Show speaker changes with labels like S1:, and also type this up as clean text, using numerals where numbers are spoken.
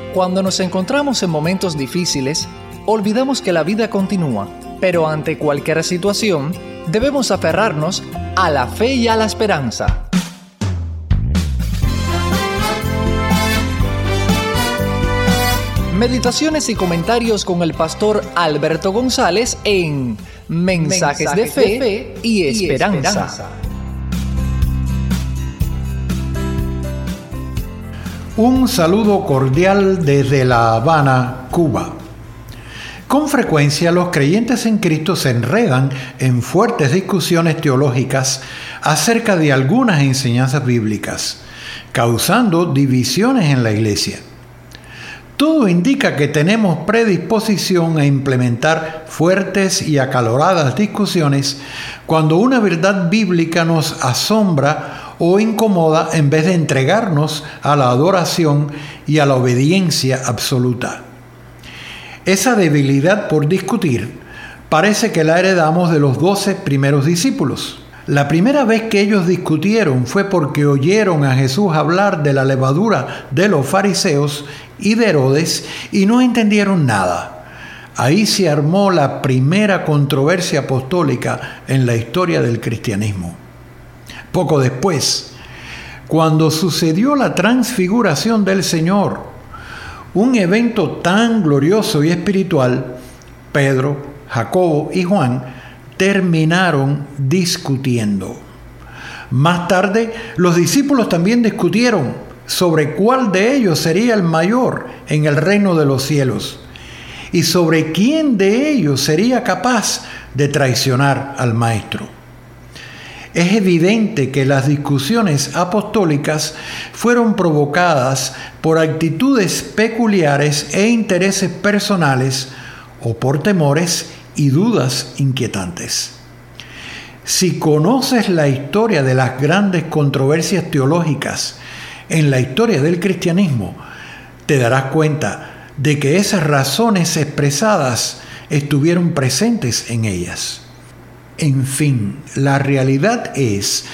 S1: Cuando nos encontramos en momentos difíciles, olvidamos que la vida continúa, pero ante cualquier situación, debemos aferrarnos a la fe y a la esperanza. Meditaciones y comentarios con el pastor Alberto González en Mensajes de Fe y Esperanza.
S2: Un saludo cordial desde La Habana, Cuba. Con frecuencia los creyentes en Cristo se enredan en fuertes discusiones teológicas acerca de algunas enseñanzas bíblicas, causando divisiones en la iglesia. Todo indica que tenemos predisposición a implementar fuertes y acaloradas discusiones cuando una verdad bíblica nos asombra o incomoda en vez de entregarnos a la adoración y a la obediencia absoluta. Esa debilidad por discutir parece que la heredamos de los 12 primeros discípulos. La primera vez que ellos discutieron fue porque oyeron a Jesús hablar de la levadura de los fariseos y de Herodes y no entendieron nada. Ahí se armó la primera controversia apostólica en la historia del cristianismo. Poco después, cuando sucedió la transfiguración del Señor, un evento tan glorioso y espiritual, Pedro, Jacobo y Juan terminaron discutiendo. Más tarde, los discípulos también discutieron sobre cuál de ellos sería el mayor en el reino de los cielos y sobre quién de ellos sería capaz de traicionar al Maestro. Es evidente que las discusiones apostólicas fueron provocadas por actitudes peculiares e intereses personales o por temores y dudas inquietantes. Si conoces la historia de las grandes controversias teológicas en la historia del cristianismo, te darás cuenta de que esas razones expresadas estuvieron presentes en ellas. En fin, la realidad es